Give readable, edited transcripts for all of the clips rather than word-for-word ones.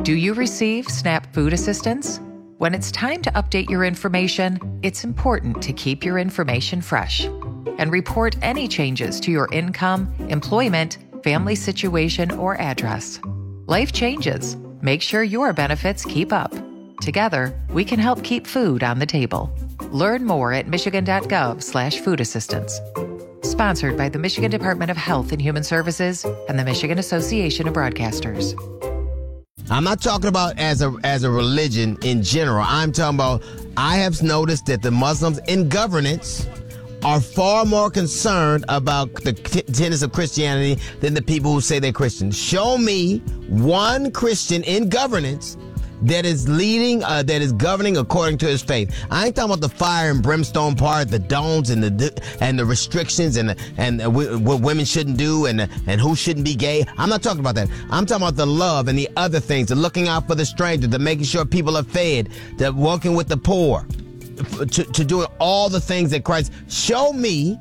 Do you receive SNAP food assistance? When it's time to update your information, it's important to keep your information fresh and report any changes to your income, employment, family situation, or address. Life changes. Make sure your benefits keep up. Together, we can help keep food on the table. Learn more at michigan.gov/food assistance. Sponsored by the Michigan Department of Health and Human Services and the Michigan Association of Broadcasters. I'm not talking about as a religion in general. I'm talking about, I have noticed that the Muslims in governance are far more concerned about the tenets of Christianity than the people who say they're Christians. Show me one Christian in governance that is leading, that is governing according to his faith. I ain't talking about the fire and brimstone part, the don'ts and the restrictions and what women shouldn't do and who shouldn't be gay. I'm not talking about that. I'm talking about the love and the other things, the looking out for the stranger, the making sure people are fed, the working with the poor, to doing all the things that Christ. Show me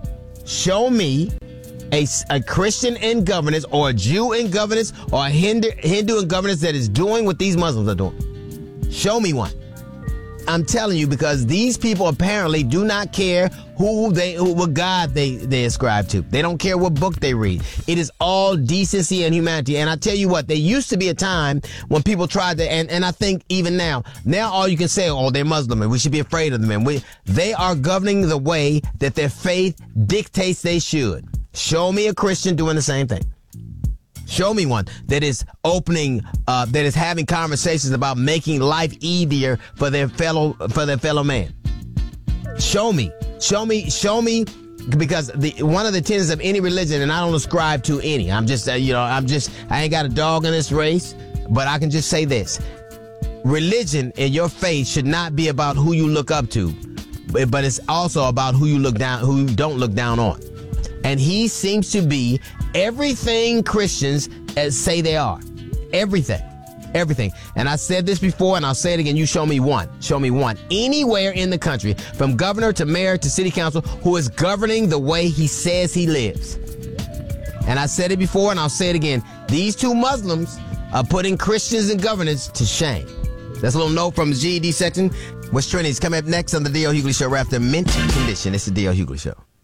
a Christian in governance or a Jew in governance or a Hindu in governance that is doing what these Muslims are doing. Show me one. I'm telling you, because these people apparently do not care what God they ascribe to. They don't care what book they read. It is all decency and humanity. And I tell you what, there used to be a time when people tried to, and I think even now all you can say, oh, they're Muslim and we should be afraid of them. And they are governing the way that their faith dictates they should. Show me a Christian doing the same thing. Show me one that is opening, that is having conversations about making life easier for their fellow man. Show me, because one of the tenets of any religion, and I don't ascribe to any. I'm just, I ain't got a dog in this race, but I can just say this: religion and your faith should not be about who you look up to, but it's also about who you don't look down on. And he seems to be everything Christians say they are. Everything. And I said this before and I'll say it again. You show me one. Anywhere in the country, from governor to mayor to city council, who is governing the way he says he lives. And I said it before and I'll say it again. These two Muslims are putting Christians in governance to shame. That's a little note from the GED section. What's trending is coming up next on the D.L. Hughley Show right after Mint Condition. It's the D.L. Hughley Show.